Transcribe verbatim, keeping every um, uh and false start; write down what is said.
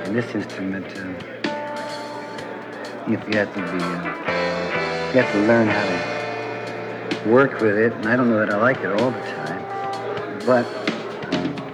And this instrument, uh, if you have to be, uh, you have to learn how to work with it. And I don't know that I like it all the time, but